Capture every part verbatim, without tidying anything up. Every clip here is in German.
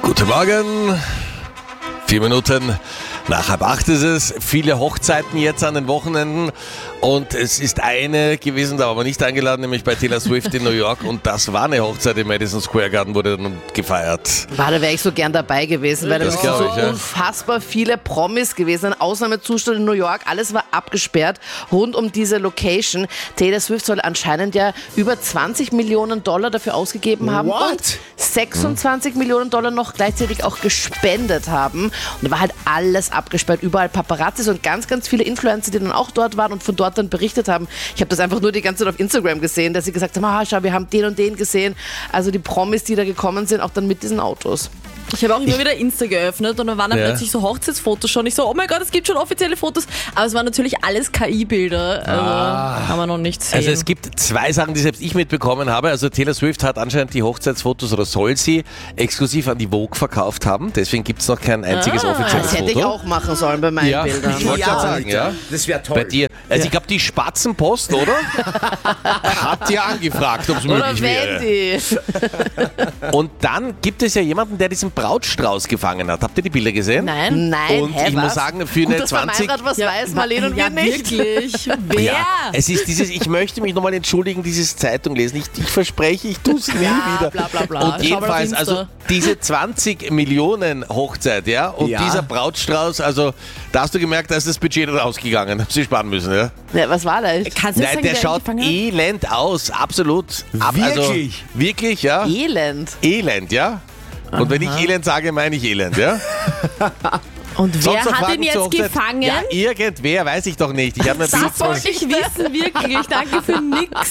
Guten Morgen. Vier Minuten nach halb acht ist es. Viele Hochzeiten jetzt an den Wochenenden. Und es ist eine gewesen, da war man nicht eingeladen, nämlich bei Taylor Swift in New York. Und das war eine Hochzeit im Madison Square Garden, wurde dann gefeiert. War, da wäre ich so gern dabei gewesen, weil da Das sind so glaub ich, ja. unfassbar viele Promis gewesen. Ein Ausnahmezustand in New York, alles war abgesperrt rund um diese Location. Taylor Swift soll anscheinend ja über zwanzig Millionen Dollar dafür ausgegeben haben. What? Und sechsundzwanzig Millionen Dollar noch gleichzeitig auch gespendet haben. Und da war halt alles abgesperrt, überall Paparazzis und ganz, ganz viele Influencer, die dann auch dort waren und von dort dann berichtet haben. Ich habe das einfach nur die ganze Zeit auf Instagram gesehen, dass sie gesagt haben, ah, schau, wir haben den und den gesehen. Also die Promis, die da gekommen sind, auch dann mit diesen Autos. Ich habe auch immer wieder Insta geöffnet und dann waren dann Ja. plötzlich so Hochzeitsfotos schon. Ich so, oh mein Gott, es gibt schon offizielle Fotos. Aber es waren natürlich alles K I-Bilder. Also kann man noch nicht sehen. Also es gibt zwei Sachen, die selbst ich mitbekommen habe. Also Taylor Swift hat anscheinend die Hochzeitsfotos oder soll sie exklusiv an die Vogue verkauft haben. Deswegen gibt es noch kein einziges Ah, offizielles Das hätte Foto. ich auch machen sollen bei meinen Ja, Bildern. ich wollte gerade sagen, ja. Das wäre toll. Bei dir. Also ich glaube, die Spatzenpost, oder? Hat ja angefragt, ob es Oder möglich wäre. Wendy. Und dann gibt es ja jemanden, der diesen Brautstrauß gefangen hat. Habt ihr die Bilder gesehen? Nein. Nein, Und hä, ich was? muss sagen, für Gut, eine dass man zwanzig... grad was weiß, Marlene und ja, wir nicht. wirklich. Wer? Ja, es ist dieses, ich möchte mich nochmal entschuldigen, dieses Zeitung lesen. Ich, ich verspreche, ich tue es nie Ja, wieder. bla, bla, bla. Und Schau mal auf jedenfalls, Insta. also diese zwanzig Millionen Hochzeit, ja, und Ja. dieser Brautstrauß, also da hast du gemerkt, da ist das Budget dann ausgegangen. Haben sie sparen müssen, ja? Ja, was war das? Kannst du Nein, sagen, der wer schaut angefangen hat? elend aus, absolut. Ab, Also, Wirklich? wirklich, ja? Elend. Elend, ja? Und wenn ich Elend sage, meine ich Elend, ja? Und wer Sonst noch hat Fragen ihn zur jetzt Hochzeit? gefangen? Ja, irgendwer, weiß ich doch nicht. Ich habe ein Bild Das wollte ich wissen, wirklich. Danke für nix.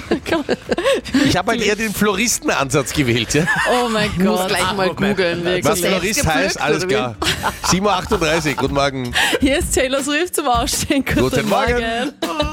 Ich habe halt eher den Floristenansatz gewählt, ja? Oh mein Ich muss Gott. gleich mal googeln. wirklich. Was Selbst Florist gepflückt, heißt, alles oder wie? klar. sieben Uhr achtunddreißig, guten Morgen. Hier ist Taylor Swift zum Aufstehen. Guten, Guten Morgen.